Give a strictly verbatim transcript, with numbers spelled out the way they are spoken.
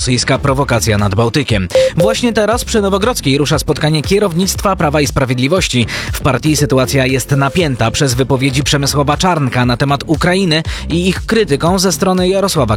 rosyjska prowokacja nad Bałtykiem. Właśnie teraz przy Nowogrodzkiej rusza spotkanie kierownictwa Prawa i Sprawiedliwości. W partii sytuacja jest napięta przez wypowiedzi Przemysława Czarnka na temat Ukrainy i ich krytyką ze strony Jarosława